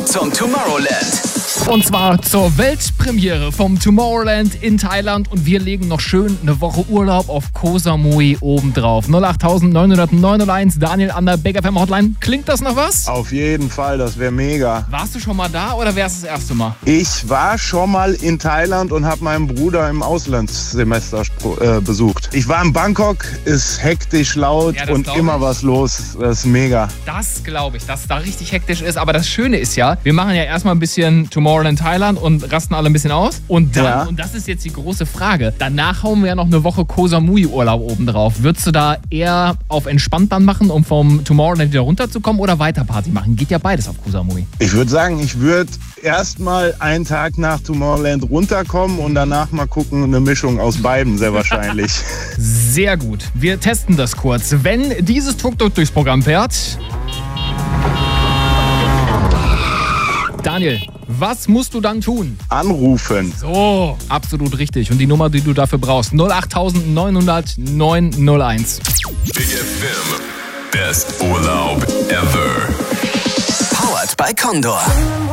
zum Tomorrowland. Und zwar zur Weltpremiere vom Tomorrowland in Thailand. Und wir legen noch schön eine Woche Urlaub auf Koh Samui obendrauf. 08900 Daniel an der Big FM Hotline. Klingt das noch was? Auf jeden Fall, das wäre mega. Warst du schon mal da oder wär's das erste Mal? Ich war schon mal in Thailand und habe meinen Bruder im Auslandssemester besucht. Ich war in Bangkok, ist hektisch laut Ja, und immer was los. Das ist mega. Das glaube ich, dass es da richtig hektisch ist. Aber das Schöne ist ja, wir machen ja erstmal ein bisschen Tomorrowland Thailand und rasten alle ein bisschen aus. Und dann, und das ist jetzt die große Frage, danach hauen wir ja noch eine Woche Koh Samui Urlaub obendrauf. Würdest du da eher auf entspannt dann machen, um vom Tomorrowland wieder runterzukommen oder weiter Party machen? Geht ja beides auf Koh Samui. Ich würde sagen, ich würde erstmal einen Tag nach Tomorrowland runterkommen und danach mal gucken, eine Mischung aus beiden sehr wahrscheinlich. Sehr gut. Wir testen das kurz. Wenn dieses Tuk-Tuk durchs Programm fährt... Daniel, was musst du dann tun? Anrufen. So, absolut richtig. Und die Nummer, die du dafür brauchst, 08900 901. Big FM. Best Urlaub ever. Powered by Condor.